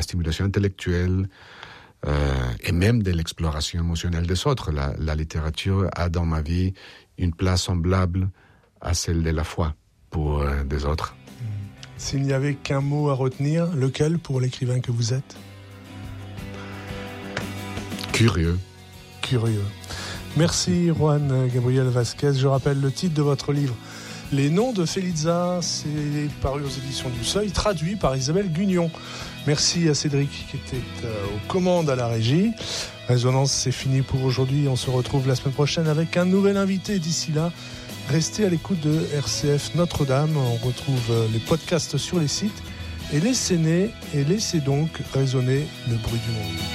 stimulation intellectuelle et même de l'exploration émotionnelle des autres. La littérature a dans ma vie une place semblable à celle de la foi pour des autres. S'il n'y avait qu'un mot à retenir, lequel pour l'écrivain que vous êtes ? Curieux. Curieux. Merci Juan Gabriel Vasquez. Je rappelle le titre de votre livre, Les Noms de Félizza. C'est paru aux éditions du Seuil, traduit par Isabelle Gugnon. Merci à Cédric qui était aux commandes à la régie. Résonance, c'est fini pour aujourd'hui. On se retrouve la semaine prochaine avec un nouvel invité. D'ici là, restez à l'écoute de RCF Notre-Dame. On retrouve les podcasts sur les sites. Et laissez donc résonner le bruit du monde.